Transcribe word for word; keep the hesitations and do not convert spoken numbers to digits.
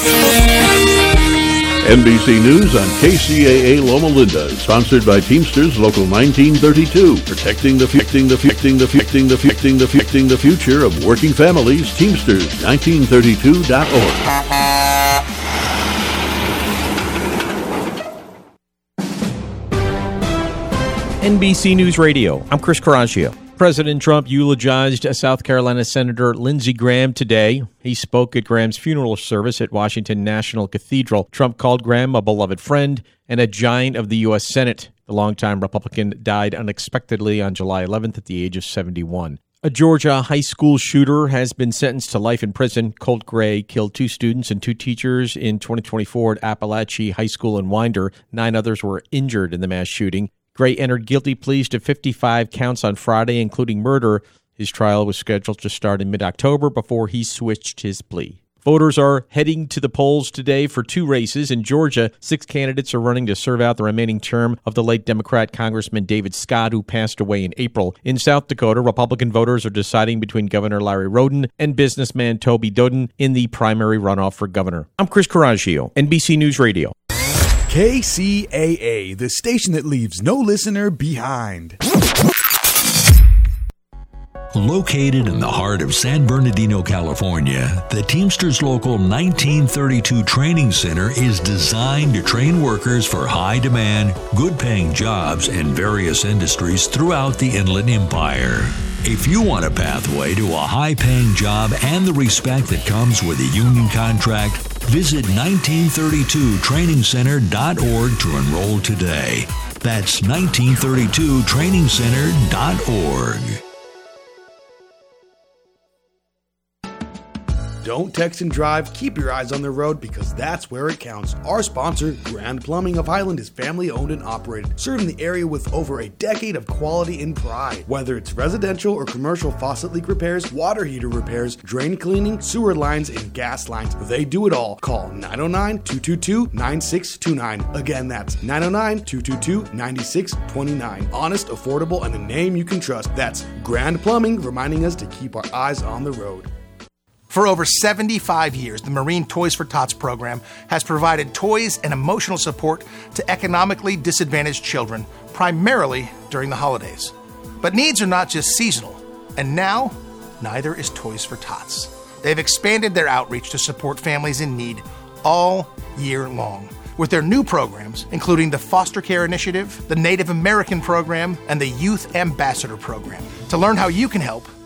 N B C News on K C A A Loma Linda, sponsored by Teamsters Local nineteen thirty-two, protecting the protecting the protecting the protecting the protecting the protecting the future of working families. Teamsters nineteen thirty-two dot org. N B C News Radio. I'm Chris Coraggio. President Trump eulogized South Carolina Senator Lindsey Graham today. He spoke at Graham's funeral service at Washington National Cathedral. Trump called Graham a beloved friend and a giant of the U S. Senate. The longtime Republican died unexpectedly on July eleventh at the age of seventy-one. A Georgia high school shooter has been sentenced to life in prison. Colt Gray killed two students and two teachers in twenty twenty-four at Appalachia High School in Winder. Nine others were injured in the mass shooting. Gray entered guilty pleas to fifty-five counts on Friday, including murder. His trial was scheduled to start in mid-October before he switched his plea. Voters are heading to the polls today for two races. In Georgia, six candidates are running to serve out the remaining term of the late Democrat Congressman David Scott, who passed away in April. In South Dakota, Republican voters are deciding between Governor Larry Roden and businessman Toby Doden in the primary runoff for governor. I'm Chris Coraggio, N B C News Radio. K C A A, the station that leaves no listener behind. Located in the heart of San Bernardino, California, the Teamsters Local nineteen thirty-two Training Center is designed to train workers for high-demand, good-paying jobs in various industries throughout the Inland Empire. If you want a pathway to a high-paying job and the respect that comes with a union contract, visit nineteen thirty-two training center dot org to enroll today. That's nineteen thirty-two training center dot org. Don't text and drive. Keep your eyes on the road because that's where it counts. Our sponsor, Grand Plumbing of Highland, is family owned and operated, serving the area with over a decade of quality and pride. Whether it's residential or commercial faucet leak repairs, water heater repairs, drain cleaning, sewer lines, and gas lines, they do it all. Call nine oh nine, two two two, nine six two nine. Again, that's nine oh nine, two two two, nine six two nine. Honest, affordable, and a name you can trust. That's Grand Plumbing, reminding us to keep our eyes on the road. For over seventy-five years, the Marine Toys for Tots program has provided toys and emotional support to economically disadvantaged children, primarily during the holidays. But needs are not just seasonal, and now, neither is Toys for Tots. They've expanded their outreach to support families in need all year long, with their new programs, including the Foster Care Initiative, the Native American Program, and the Youth Ambassador Program. To learn how you can help,